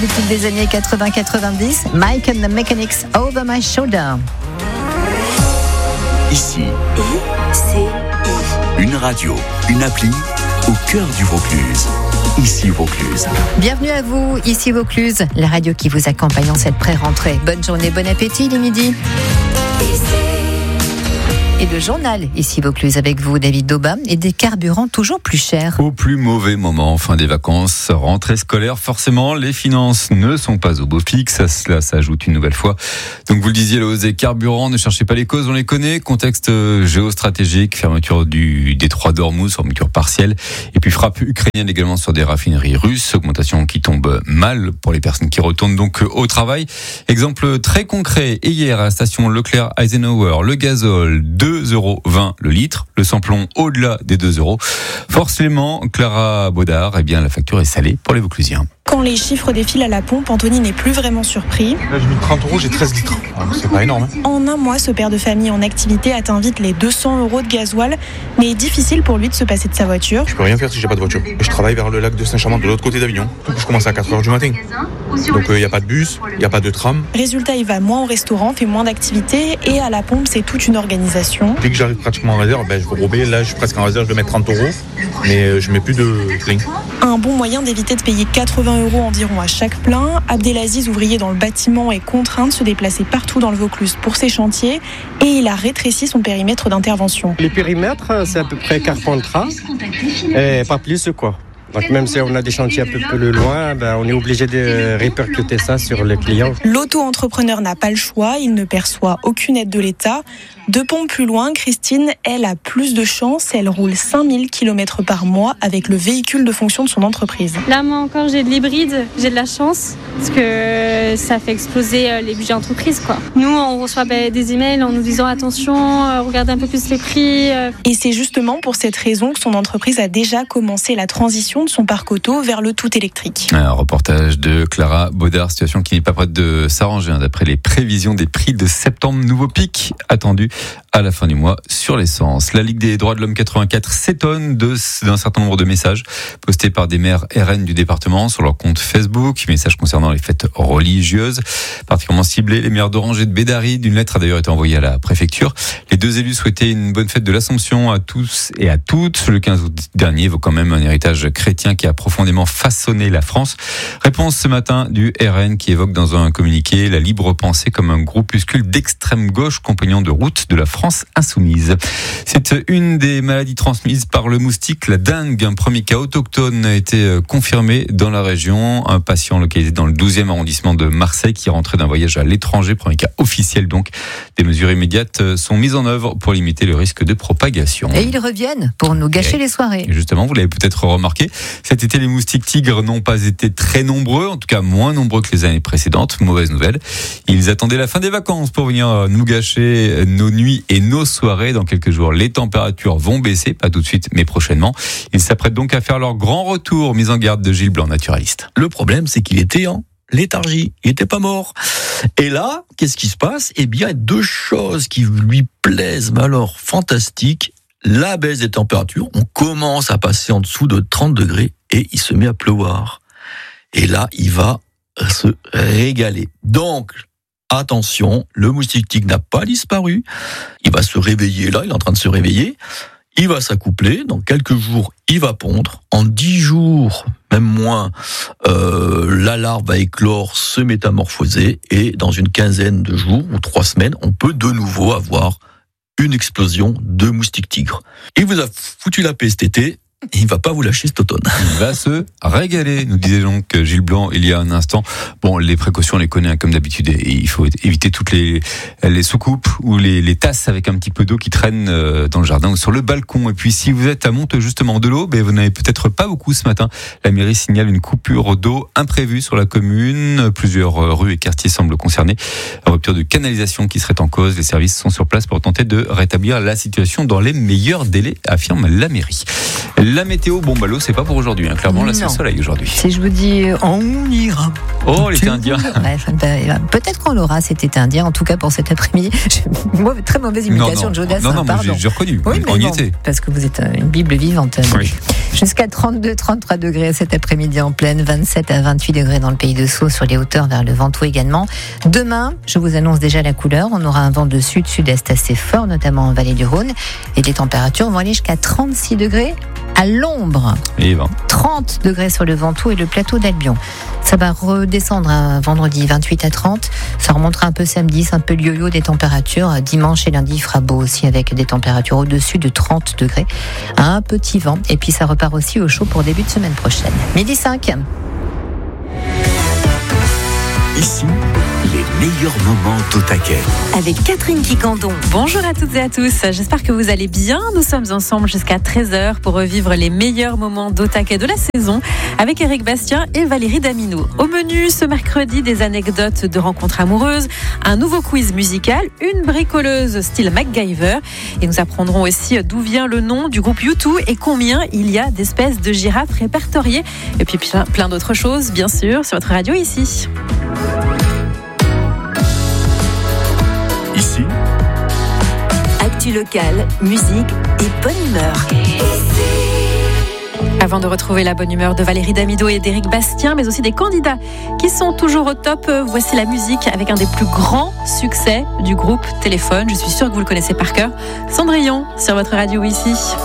Depuis des années 80-90, Mike and the Mechanics, Over My Shoulder. Ici, une radio, une appli au cœur du Vaucluse. Ici Vaucluse. Bienvenue à vous, ici Vaucluse, la radio qui vous accompagne en cette pré-rentrée. Bonne journée, bon appétit, il est midi. Et le journal, ici Vaucluse, avec vous, David Daubin, et des carburants toujours plus chers. Au plus mauvais moment, fin des vacances, rentrée scolaire, forcément, les finances ne sont pas au beau fixe. À cela s'ajoute une nouvelle fois. Donc vous le disiez, la hausse des carburants, ne cherchez pas les causes, on les connaît. Contexte géostratégique, fermeture du détroit d'Ormuz, fermeture partielle, et puis frappe ukrainienne également sur des raffineries russes, augmentation qui tombe mal pour les personnes qui retournent donc au travail. Exemple très concret, hier à la station Leclerc Eisenhower, le gazole 2,20€ le litre, le samplon au-delà des 2€. Forcément, Clara Baudard, eh bien la facture est salée pour les Vauclusiens. Quand les chiffres défilent à la pompe, Anthony n'est plus vraiment surpris. Là, j'ai mis 30€, j'ai 13 litres. C'est pas énorme. En un mois, ce père de famille en activité atteint vite les 200€ de gasoil, mais difficile pour lui de se passer de sa voiture. Je peux rien faire si j'ai pas de voiture. Je travaille vers le lac de Saint-Chamond, de l'autre côté d'Avignon. Donc je commence à 4h du matin. Donc il n'y a pas de bus, il n'y a pas de tram. Résultat, il va moins au restaurant, fait moins d'activités, et à la pompe, c'est toute une organisation. Dès que j'arrive pratiquement en réserve, je vais rober. Là, je suis presque en réserve, je vais mettre 30€, mais je mets plus de plein. Un bon moyen d'éviter de payer 80€ environ à chaque plein. Abdelaziz, ouvrier dans le bâtiment, est contraint de se déplacer partout dans le Vaucluse pour ses chantiers, et il a rétréci son périmètre d'intervention. Les périmètres, c'est à peu près Carpentras, et pas plus quoi. Donc même si on a des chantiers un peu plus loin, on est obligé de répercuter ça sur les clients. L'auto-entrepreneur n'a pas le choix, il ne perçoit aucune aide de l'État. 2 ponts plus loin, Christine, elle, a plus de chance. Elle roule 5000 km par mois avec le véhicule de fonction de son entreprise. Là, moi encore, j'ai de l'hybride, j'ai de la chance parce que ça fait exploser les budgets entreprises, quoi. Nous, on reçoit des emails en nous disant attention, regardez un peu plus les prix. Et c'est justement pour cette raison que son entreprise a déjà commencé la transition de son parc auto vers le tout électrique. Un reportage de Clara Baudard, situation qui n'est pas prête de s'arranger d'après les prévisions des prix de septembre. Nouveau pic attendu à la fin du mois sur l'essence. La Ligue des droits de l'homme 84 s'étonne d'un certain nombre de messages postés par des maires RN du département sur leur compte Facebook, messages concernant les fêtes religieuses, particulièrement ciblés. Les maires d'Orange et de Bédaride, une lettre a d'ailleurs été envoyée à la préfecture. Les deux élus souhaitaient une bonne fête de l'Assomption à tous et à toutes. Le 15 août dernier vaut quand même un héritage chrétien qui a profondément façonné la France. Réponse ce matin du RN qui évoque dans un communiqué la libre pensée comme un groupuscule d'extrême gauche compagnon de route de la France insoumise. C'est une des maladies transmises par le moustique, la dengue. Un premier cas autochtone a été confirmé dans la région. Un patient localisé dans le 12e arrondissement de Marseille qui rentrait d'un voyage à l'étranger. Premier cas officiel donc. Des mesures immédiates sont mises en œuvre pour limiter le risque de propagation. Et ils reviennent pour nous gâcher les soirées. Et justement, vous l'avez peut-être remarqué, cet été les moustiques tigres n'ont pas été très nombreux, en tout cas moins nombreux que les années précédentes. Mauvaise nouvelle. Ils attendaient la fin des vacances pour venir nous gâcher nos nuits et nos soirées. Dans quelques jours, les températures vont baisser, pas tout de suite, mais prochainement. Ils s'apprêtent donc à faire leur grand retour. Mise en garde de Gilles Blanc, naturaliste. Le problème, c'est qu'il était en léthargie. Il n'était pas mort. Et là, qu'est-ce qui se passe ? Eh bien, 2 choses qui lui plaisent, mais alors fantastiques. La baisse des températures, on commence à passer en dessous de 30 degrés et il se met à pleuvoir. Et là, il va se régaler. Donc, attention, le moustique tigre n'a pas disparu. Il va se réveiller là, il est en train de se réveiller. Il va s'accoupler. Dans quelques jours, il va pondre. En 10 jours, même moins, la larve va éclore, se métamorphoser. Et dans une quinzaine de jours ou 3 semaines, on peut de nouveau avoir une explosion de moustiques tigres. Il vous a foutu la paix cet été. Il ne va pas vous lâcher cet automne. Il va se régaler, nous disait donc Gilles Blanc il y a un instant. Bon, les précautions, on les connaît comme d'habitude. Et il faut éviter toutes les soucoupes ou les tasses avec un petit peu d'eau qui traînent dans le jardin ou sur le balcon. Et puis, si vous êtes à monte justement de l'eau, vous n'avez peut-être pas beaucoup ce matin. La mairie signale une coupure d'eau imprévue sur la commune. Plusieurs rues et quartiers semblent concernés. La rupture de canalisation qui serait en cause. Les services sont sur place pour tenter de rétablir la situation dans les meilleurs délais, affirme la mairie. La météo, bon, l'eau, c'est pas pour aujourd'hui. Clairement, là, c'est le soleil aujourd'hui. Si je vous dis, on ira. Oh, l'été indien. Peut-être qu'on l'aura cet été indien, en tout cas pour cet après-midi. Très mauvaise imitation de Jodas. Non, j'ai reconnu. Oui, on y était. Parce que vous êtes une Bible vivante. Oui. Jusqu'à 32-33 degrés cet après-midi en plaine, 27 à 28 degrés dans le pays de Sceaux, sur les hauteurs vers le Ventoux également. Demain, je vous annonce déjà la couleur. On aura un vent de sud-sud-est assez fort, notamment en vallée du Rhône. Et les températures vont aller jusqu'à 36 degrés à l'ombre. Et 30 degrés sur le Ventoux et le plateau d'Albion. Ça va redescendre un vendredi 28 à 30. Ça remontera un peu samedi, c'est un peu le yo-yo des températures. Dimanche et lundi, il fera beau aussi avec des températures au-dessus de 30 degrés. Un petit vent. Et puis ça repart aussi au chaud pour début de semaine prochaine. 12h05. Ici, les meilleurs moments d'Au Taquet. Avec Catherine Quicandon. Bonjour à toutes et à tous, j'espère que vous allez bien. Nous sommes ensemble jusqu'à 13h pour revivre les meilleurs moments d'Au Taquet de la saison avec Éric Bastien et Valérie Damineau. Au menu ce mercredi, des anecdotes de rencontres amoureuses, un nouveau quiz musical, une bricoleuse style MacGyver, et nous apprendrons aussi d'où vient le nom du groupe U2 et combien il y a d'espèces de girafes répertoriées, et puis plein d'autres choses bien sûr sur votre radio ici. Ici, actu locale, musique et bonne humeur. Avant de retrouver la bonne humeur de Valérie Damineau et d'Éric Bastien, mais aussi des candidats qui sont toujours au top, voici la musique avec un des plus grands succès du groupe Téléphone. Je suis sûre que vous le connaissez par cœur. Cendrillon sur votre radio ici.